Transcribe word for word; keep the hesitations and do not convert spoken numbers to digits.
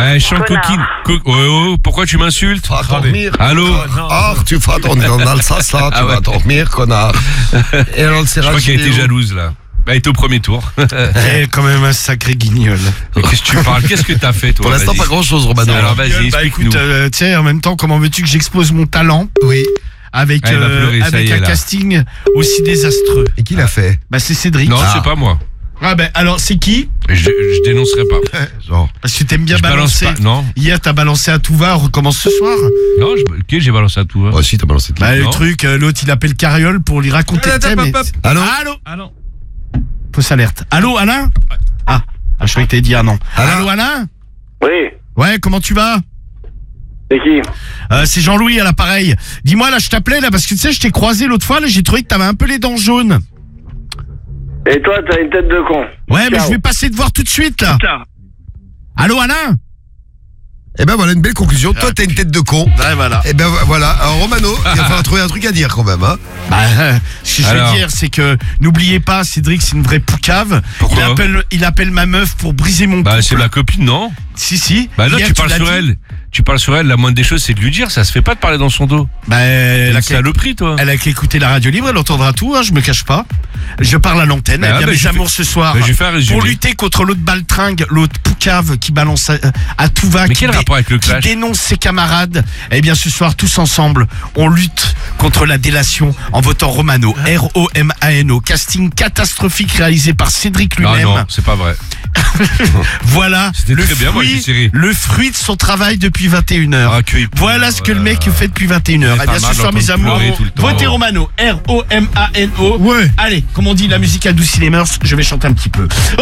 Eh, chante coquine. Co- oh, oh, pourquoi tu m'insultes? Va dormir. Allô? Connard, tu vas dormir en Alsace là, tu Ah ouais. vas dormir, connard. Et alors, le Je crois qu'elle était jalouse là. Elle était au premier tour. Eh, quand même un sacré guignol. Mais qu'est-ce que tu parles? Qu'est-ce que t'as fait toi? Pour l'instant, Vas-y. pas grand chose, Romano. Alors vas-y, Bah explique-nous. écoute, euh, tu sais, en même temps, comment veux-tu que j'expose mon talent Oui. avec, Ah, il va euh, pleurer, ça avec y est, un là. casting aussi désastreux? Et qui l'a fait? Bah c'est Cédric. Non, Ah. c'est pas moi. Ah ben alors c'est qui? Je, je dénoncerai pas. Genre. Parce que t'aimes bien Je balance balancer. pas. Non, Hier t'as balancé à tout va, on recommence ce soir. non, je... ok, j'ai balancé à tout. Hein. Oh, si, t'as balancé de Bah le Non. truc, euh, l'autre il appelle Carriole pour lui raconter. Attends, tu sais, mais- hop, hop. Allô? Allô. Allô. Fausse alerte. Allô Alain? Ah, ah je croyais que t'avais dit ah non. Alain Allô Alain? Oui, Ouais, comment tu vas? c'est qui? Euh, c'est Jean-Louis à l'appareil. Dis-moi là, je t'appelais là parce que tu sais, je t'ai croisé l'autre fois là, j'ai trouvé que t'avais un peu les dents jaunes. Et toi, t'as une tête de con. Ouais, mais Ciao. je vais passer te voir tout de suite là. Allô Alain? Eh ben voilà une belle conclusion. Toi, t'as une tête de con. Ouais, voilà. Eh ben voilà. Alors, Romano, il va falloir trouver un truc à dire quand même, hein. Bah, euh, ce que je Alors. veux dire, c'est que n'oubliez pas, Cédric, c'est une vraie poucave. Pourquoi il appelle, il appelle ma meuf pour briser mon Bah couple. c'est ma copine, non? Si, si. Bah non, Hier, tu parles l'as sur dit. elle. Tu parles sur elle. La moindre des choses, c'est de lui dire. Ça se fait pas de parler dans son dos. Bah, elle Elle a a qu'à saloperie, toi. elle a qu'à écouter la radio libre, elle entendra tout, hein, je me cache pas. Je parle à l'antenne, Bah, eh bien, bah, mes je amours fais- ce soir. bah, je vais faire un résumé. Pour lutter contre l'autre baltringue, l'autre poucave qui balance à, à tout va, Mais qui, quel rapport avec le qui clash? dénonce ses camarades. Eh bien, ce soir, tous ensemble, on lutte contre la délation en votant Romano. R O M A N O. Casting catastrophique réalisé par Cédric Ah lui-même. non, c'est pas vrai. Voilà C'était le très bien, moi, j'ai fruit, serré. le fruit de son travail depuis vingt et une heures. Ah, que il pleure, Voilà ce que le mec voilà. fait depuis vingt et une heures. Il est Eh pas bien, ce mal soir, mes d'entendre amours, pleurer tout le temps. votez Romano. R O M A N O. Ouais. Allez, comme on dit, la musique adoucit les mœurs, je vais chanter un petit peu.